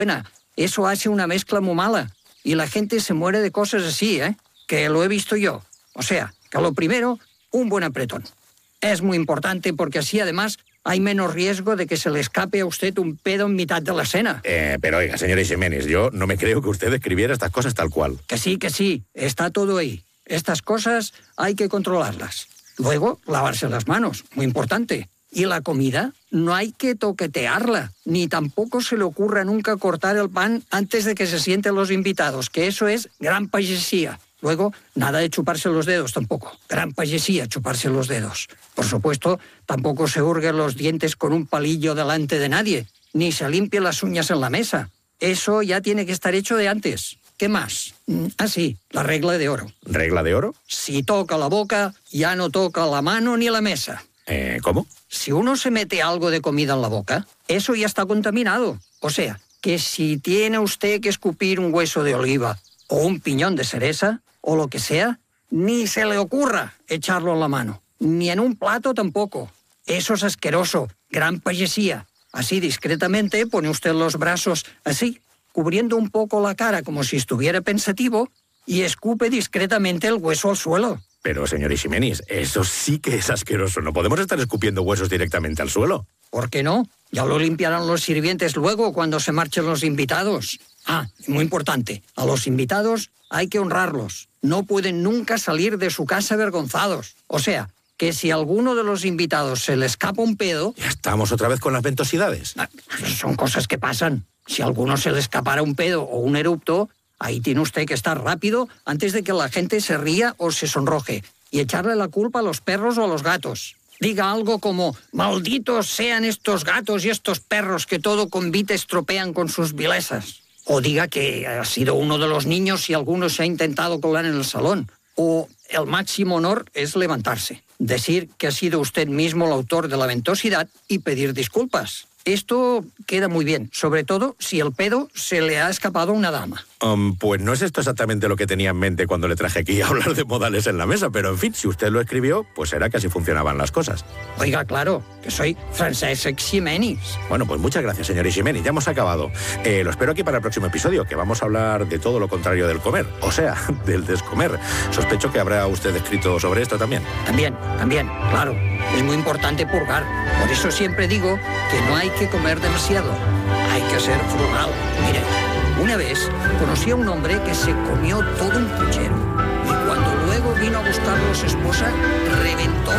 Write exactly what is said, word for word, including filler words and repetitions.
buena. Eso hace una mezcla muy mala. Y la gente se muere de cosas así, ¿eh? Que lo he visto yo. O sea, que lo primero, un buen apretón. Es muy importante porque así, además, hay menos riesgo de que se le escape a usted un pedo en mitad de la cena. Eh, pero oiga, señor Eiximenis, yo no me creo que usted escribiera estas cosas tal cual. Que sí, que sí. Está todo ahí. Estas cosas hay que controlarlas. Luego, lavarse las manos. Muy importante. Y la comida, no hay que toquetearla, ni tampoco se le ocurra nunca cortar el pan antes de que se sienten los invitados, que eso es gran pajesía. Luego, nada de chuparse los dedos tampoco. Gran pajesía, chuparse los dedos. Por supuesto, tampoco se hurguen los dientes con un palillo delante de nadie, ni se limpie las uñas en la mesa. Eso ya tiene que estar hecho de antes. ¿Qué más? Ah, sí, la regla de oro. ¿Regla de oro? Si toca la boca, ya no toca la mano ni la mesa. Eh, ¿cómo? Si uno se mete algo de comida en la boca, eso ya está contaminado. O sea, que si tiene usted que escupir un hueso de oliva o un piñón de cereza, o lo que sea, ni se le ocurra echarlo en la mano. Ni en un plato tampoco. Eso es asqueroso. Gran pajesía. Así discretamente pone usted los brazos así, cubriendo un poco la cara como si estuviera pensativo, y escupe discretamente el hueso al suelo. Pero, señor Eiximenis, eso sí que es asqueroso. No podemos estar escupiendo huesos directamente al suelo. ¿Por qué no? Ya lo limpiarán los sirvientes luego cuando se marchen los invitados. Ah, muy importante, a los invitados hay que honrarlos. No pueden nunca salir de su casa avergonzados. O sea, que si a alguno de los invitados se le escapa un pedo... Ya estamos otra vez con las ventosidades. Son cosas que pasan. Si a alguno se le escapara un pedo o un erupto, ahí tiene usted que estar rápido antes de que la gente se ría o se sonroje y echarle la culpa a los perros o a los gatos. Diga algo como, malditos sean estos gatos y estos perros que todo convite estropean con sus vilezas. O diga que ha sido uno de los niños si alguno se ha intentado colar en el salón. O el máximo honor es levantarse, decir que ha sido usted mismo el autor de la ventosidad y pedir disculpas. Esto queda muy bien, sobre todo si el pedo se le ha escapado a una dama. Um, pues no es esto exactamente lo que tenía en mente cuando le traje aquí a hablar de modales en la mesa, pero en fin, si usted lo escribió, pues será que así funcionaban las cosas. Oiga, claro, que soy Francesc Eiximenis. Bueno, pues muchas gracias, señor Eiximenis, ya hemos acabado. Eh, lo espero aquí para el próximo episodio, que vamos a hablar de todo lo contrario del comer, o sea, del descomer. Sospecho que habrá usted escrito sobre esto también. También, también, claro. Es muy importante purgar. Por eso siempre digo que no hay que comer demasiado. Hay que ser frugal. Mire, una vez conocí a un hombre que se comió todo un puchero y cuando luego vino a buscarlo su esposa, reventó